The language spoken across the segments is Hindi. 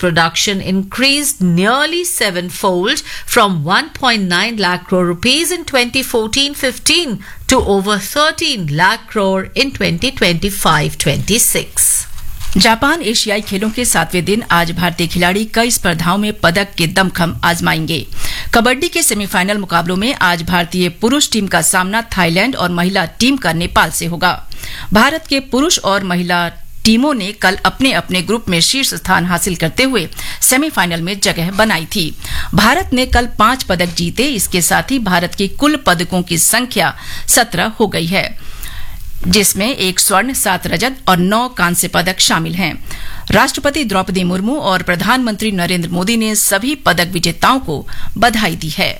production increased nearly sevenfold from 1.9 lakh crore rupees in 2014-15 to over 13 lakh crore in 2025-26. Japan एशियाई खेलों के 7वें दिन आज भारतीय खिलाड़ी कई स्पर्धाओं में पदक के दमखम आजमाएंगे। कबड्डी के सेमीफाइनल मुकाबलों में आज भारतीय पुरुष टीम का सामना थाईलैंड और महिला टीम का नेपाल से होगा। भारत के पुरुष और महिला टीमों ने कल अपने अपने ग्रुप में शीर्ष स्थान हासिल करते हुए सेमीफाइनल में जगह बनाई थी। भारत ने कल 5 पदक जीते। इसके साथ ही भारत की कुल पदकों की संख्या 17 हो गई है, जिसमें 1 स्वर्ण, 7 रजत और 9 कांस्य पदक शामिल हैं। राष्ट्रपति द्रौपदी मुर्मू और प्रधानमंत्री नरेंद्र मोदी ने सभी पदक विजेताओं को बधाई दी है।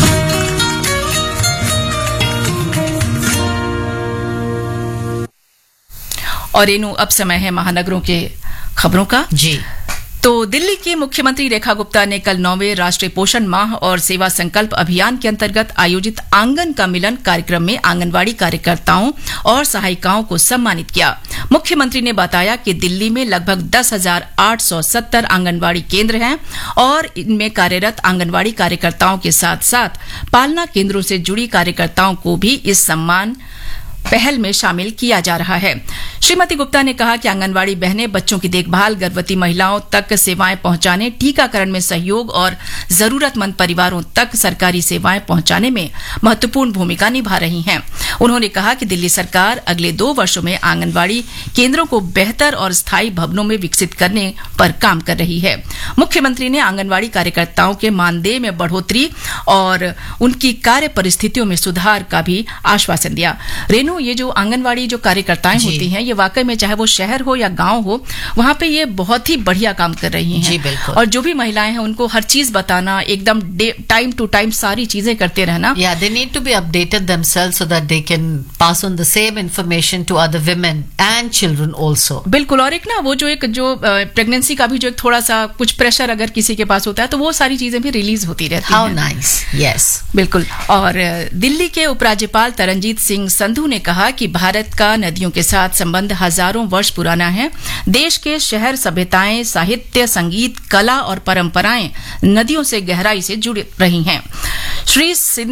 और रेनू, अब समय है महानगरों के खबरों का। जी, तो दिल्ली की मुख्यमंत्री रेखा गुप्ता ने कल 9वें राष्ट्रीय पोषण माह और सेवा संकल्प अभियान के अंतर्गत आयोजित आंगन का मिलन कार्यक्रम में आंगनवाड़ी कार्यकर्ताओं और सहायिकाओं को सम्मानित किया। मुख्यमंत्री ने बताया कि दिल्ली में लगभग 10,870 आंगनवाड़ी केंद्र हैं और इनमें कार्यरत आंगनवाड़ी कार्यकर्ताओं के साथ साथ पालना केंद्रों से जुड़ी कार्यकर्ताओं को भी इस सम्मान पहल में शामिल किया जा रहा है। श्रीमती गुप्ता ने कहा कि आंगनवाड़ी बहनें बच्चों की देखभाल, गर्भवती महिलाओं तक सेवाएं पहुंचाने, टीकाकरण में सहयोग और जरूरतमंद परिवारों तक सरकारी सेवाएं पहुंचाने में महत्वपूर्ण भूमिका निभा रही हैं। उन्होंने कहा कि दिल्ली सरकार अगले 2 वर्षों में आंगनवाड़ी केंद्रों को बेहतर और स्थायी भवनों में विकसित करने पर काम कर रही है। मुख्यमंत्री ने आंगनवाड़ी कार्यकर्ताओं के मानदेय में बढ़ोतरी और उनकी कार्य परिस्थितियों में सुधार का भी आश्वासन दिया। रेनू, ये जो आंगनवाड़ी जो कार्यकर्ताएं होती हैं, ये वाकई में चाहे वो शहर हो या गांव हो, वहां पे ये बहुत ही बढ़िया काम कर रही हैं। जी, बिल्कुल। और जो भी महिलाएं हैं उनको हर चीज बताना, एकदम टाइम टू टाइम सारी चीजें करते रहना। they need to be updated themselves so that they can pass on the same information to other women and children also. बिल्कुल। और एक ना वो जो प्रेगनेंसी का भी जो एक थोड़ा सा कुछ प्रेशर अगर किसी के पास होता है तो वो सारी चीजें भी रिलीज होती रहती हैं। How nice, yes. बिल्कुल। और दिल्ली के उपराज्यपाल तरनजीत सिंह संधू ने कहा कि भारत का नदियों के साथ संबंध हजारों वर्ष पुराना है। देश के शहर सभ्यताएं, साहित्य, संगीत, कला और परंपराएं नदियों से गहराई से जुड़ी रही हैं। श्री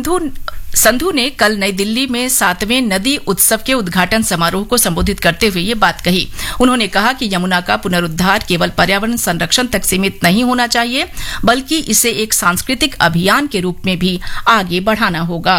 संधू ने कल नई दिल्ली में 7वें नदी उत्सव के उद्घाटन समारोह को संबोधित करते हुए ये बात कही। उन्होंने कहा कि यमुना का पुनरुद्धार केवल पर्यावरण संरक्षण तक सीमित नहीं होना चाहिए, बल्कि इसे एक सांस्कृतिक अभियान के रूप में भी आगे बढ़ाना होगा।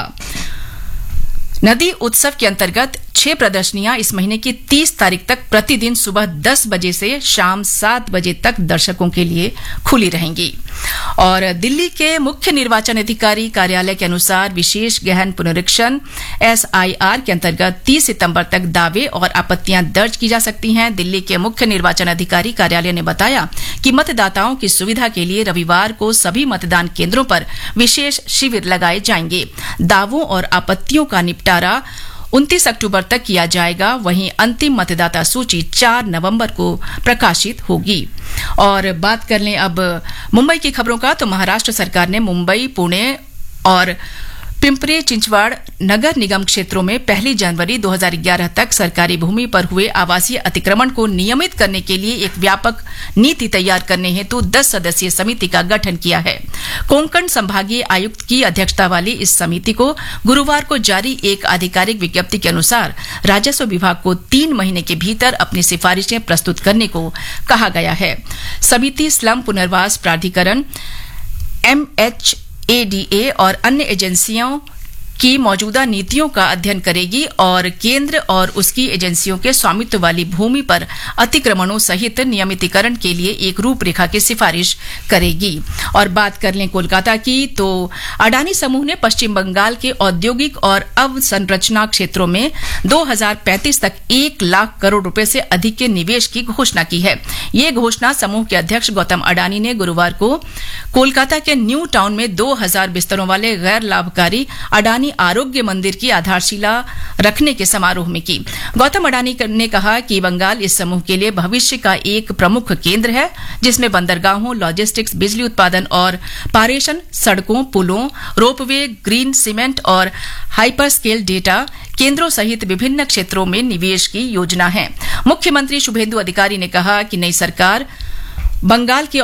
नदी उत्सव के अंतर्गत 6 प्रदर्शनियां इस महीने की 30 तारीख तक प्रतिदिन सुबह 10 बजे से शाम 7 बजे तक दर्शकों के लिए खुली रहेंगी। और दिल्ली के मुख्य निर्वाचन अधिकारी कार्यालय के अनुसार विशेष गहन पुनरीक्षण SIR के अंतर्गत 30 सितंबर तक दावे और आपत्तियां दर्ज की जा सकती हैं। दिल्ली के मुख्य निर्वाचन अधिकारी कार्यालय ने बताया कि मतदाताओं की सुविधा के लिए रविवार को सभी मतदान केंद्रों पर विशेष शिविर लगाए जाएंगे। दावों और आपत्तियों का निपटारा 29 अक्टूबर तक किया जाएगा। वहीं अंतिम मतदाता सूची 4 नवंबर को प्रकाशित होगी। और बात कर लें अब मुंबई की खबरों का, तो महाराष्ट्र सरकार ने मुंबई, पुणे और पिंपरी चिंचवाड़ नगर निगम क्षेत्रों में 1 जनवरी 2011 तक सरकारी भूमि पर हुए आवासीय अतिक्रमण को नियमित करने के लिए एक व्यापक नीति तैयार करने हेतु 10 सदस्यीय समिति का गठन किया है। कोंकण संभागीय आयुक्त की अध्यक्षता वाली इस समिति को गुरुवार को जारी एक आधिकारिक विज्ञप्ति के अनुसार राजस्व विभाग को 3 महीने के भीतर अपनी सिफारिशें प्रस्तुत करने को कहा गया है। समिति स्लम पुनर्वास प्राधिकरण, MHADA और अन्य एजेंसियों की मौजूदा नीतियों का अध्ययन करेगी और केंद्र और उसकी एजेंसियों के स्वामित्व वाली भूमि पर अतिक्रमणों सहित नियमितीकरण के लिए एक रूपरेखा की सिफारिश करेगी। और बात कर लें कोलकाता की, तो अडानी समूह ने पश्चिम बंगाल के औद्योगिक और अवसंरचना क्षेत्रों में 2035 तक 1 लाख करोड़ रुपए से अधिक के निवेश की घोषणा की है। ये घोषणा समूह के अध्यक्ष गौतम अडानी ने गुरुवार को कोलकाता के न्यू टाउन में 2000 बिस्तरों वाले गैर लाभकारी अडानी आरोग्य मंदिर की आधारशिला रखने के समारोह में की। गौतम अडानी ने कहा कि बंगाल इस समूह के लिए भविष्य का एक प्रमुख केंद्र है, जिसमें बंदरगाहों, लॉजिस्टिक्स, बिजली उत्पादन और पारेषण, सड़कों, पुलों, रोपवे, ग्रीन सीमेंट और हाइपर स्केल डेटा केंद्रों सहित विभिन्न क्षेत्रों में निवेश की योजना है। मुख्यमंत्री शुभेंदु अधिकारी ने कहा कि नई सरकार बंगाल के